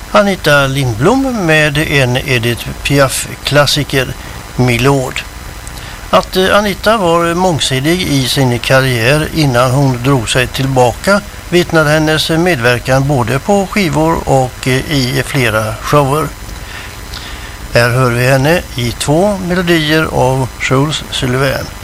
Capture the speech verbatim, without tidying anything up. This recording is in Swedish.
Anita Lindblom med en Edith Piaf-klassiker, Milord. Att Anita var mångsidig i sin karriär innan hon drog sig tillbaka vittnar hennes medverkan både på skivor och i flera shower. Här hör vi henne i två melodier av Jules Sullivan.